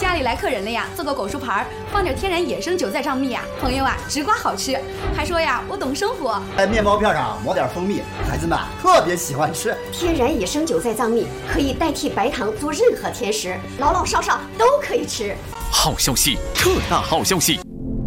家里来客人了呀，做个果蔬盘，放点天然野生韭菜藏蜜呀，朋友啊，直刮好吃。还说呀，我懂生活。 在面包片上抹点蜂蜜，孩子们特别喜欢吃。 天然野生韭菜藏蜜可以代替白糖做任何甜食，老老少少都可以吃。 好消息，特大好消息！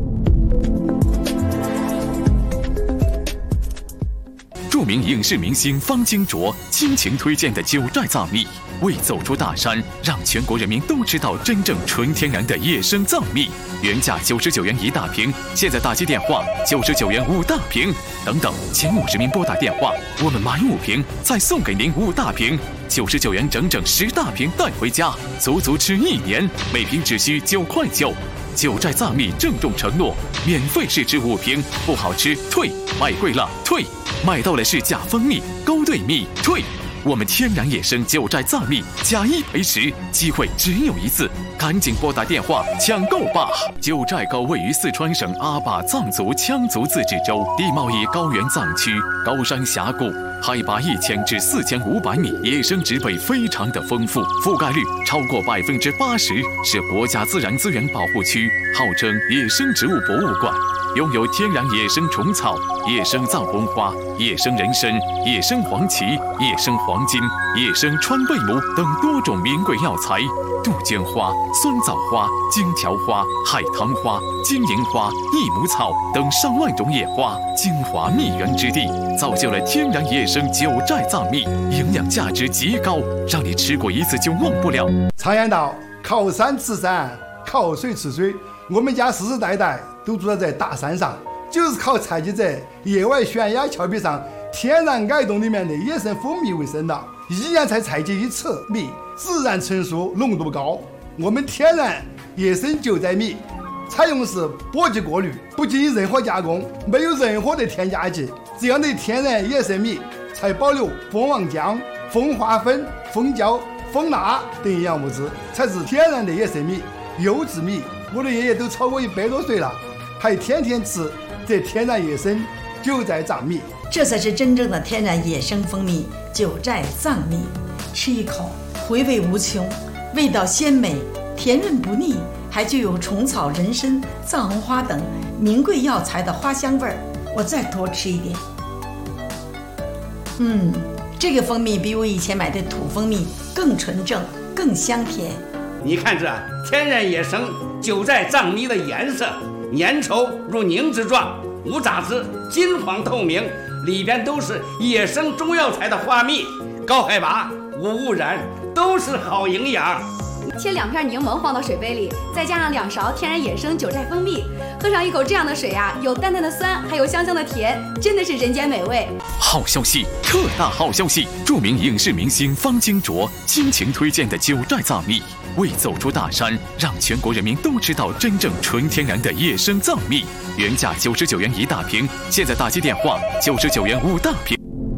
著名影视明星方金卓倾情推荐的九寨藏蜜，为走出大山，让全国人民都知道真正纯天然的野生藏蜜。原价99元1大瓶，现在打击电话99元5大瓶，等等，前50名拨打电话，我们买5瓶再送给您5大瓶，99元整整10大瓶带回家，足足吃1年，每瓶只需9块9。九寨藏蜜郑重承诺，免费试吃5瓶，不好吃退，买贵了退，买到了是假蜂蜜、勾兑蜜退。我们天然野生九寨藏蜜假1赔10，机会只有一次，赶紧拨打电话抢购吧！九寨沟位于四川省阿坝藏族羌族自治州，地貌以高原藏区，高山峡谷，海拔1000至4500米，野生植被非常的丰富，覆盖率超过80%，是国家自然资源保护区，号称野生植物博物馆。拥有天然野生虫草、野生藏红花、野生人参、野生黄芪、野生黄金、野生川贝母等多种名贵药材，杜鹃花、酸枣花、荆条花、海棠花、金银花、益母草等上万种野花，精华蜜源之地，造就了天然野生九寨藏蜜，营养价值极高，让你吃过一次就忘不了。 常言道，靠山吃山，靠水吃水，我们家世世代代都住在大山上，就是靠采集在野外悬崖峭壁上天然矮洞里面的野生蜂蜜为生的，1年才采集1次蜜，自然成熟，浓度高。我们天然野生九寨蜜采用的是播级过滤，不经任何加工，没有任何的添加剂，这样的天然野生蜜才保留蜂王浆、蜂花粉、蜂胶、蜂蜡等营养物质，才是天然的野生蜜、优质蜜。我的爷爷都超过100多岁了，还天天吃这天然野生九寨藏蜜， 这才是真正的天然野生蜂蜜九寨藏蜜。吃一口，回味无穷，味道鲜美，甜润不腻，还具有虫草、人参、藏红花等名贵药材的花香味儿。我再多吃一点。这个蜂蜜比我以前买的土蜂蜜更纯正，更香甜。 你看这天然野生九寨藏蜜的颜色，粘稠如凝脂状，无杂质，金黄透明，里边都是野生中药材的花蜜，高海拔，无污染，都是好营养。 切2片柠檬放到水杯里，再加上2勺天然野生九寨蜂蜜，喝上一口这样的水啊，有淡淡的酸，还有香香的甜，真的是人间美味。 好消息，特大好消息！著名影视明星方金卓倾情推荐的九寨藏蜜，为走出大山，让全国人民都知道真正纯天然的野生藏蜜。原价99元1大瓶，现在打击电话99元5大瓶。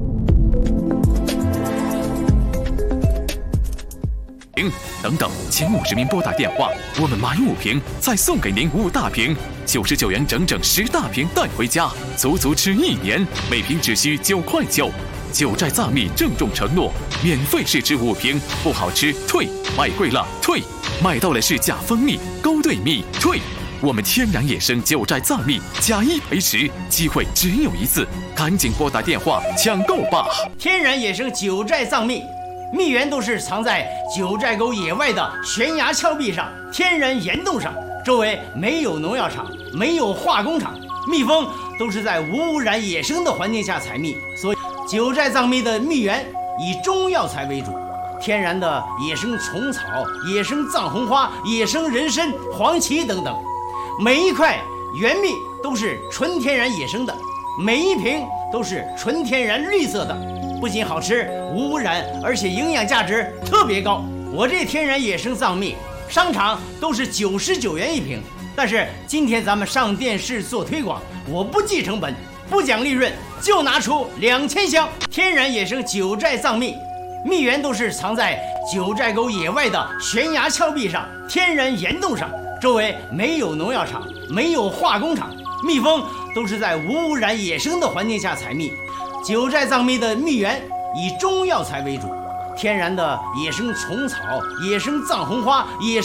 等等，前50名拨打电话，我们买5瓶再送给您5大瓶，99元整整10大瓶带回家，足足吃1年，每瓶只需9块9。九寨藏蜜郑重承诺，免费试吃5瓶，不好吃退，买贵了退，买到了是假蜂蜜、勾兑蜜退。我们天然野生九寨藏蜜假1赔10，机会只有一次，赶紧拨打电话抢购吧！ 天然野生九寨藏蜜。蜜源都是藏在九寨沟野外的悬崖峭壁上、天然岩洞上，周围没有农药厂，没有化工厂，蜜蜂都是在无污染野生的环境下采蜜，所以九寨藏蜜的蜜源以中药材为主，天然的野生虫草、野生藏红花、野生人参、黄芪等等，每一块原蜜都是纯天然野生的，每一瓶都是纯天然绿色的。不仅好吃无污染，而且营养价值特别高。我这天然野生藏蜜，商场都是99元1瓶，但是今天咱们上电视做推广，我不计成本，不讲利润，就拿出2000箱天然野生九寨藏蜜。蜜源都是藏在九寨沟野外的悬崖峭壁上、天然岩洞上，周围没有农药厂，没有化工厂，蜜蜂都是在无污染野生的环境下采蜜。九寨藏蜜的蜜源以中药材为主，天然的野生虫草、野生藏红花、野生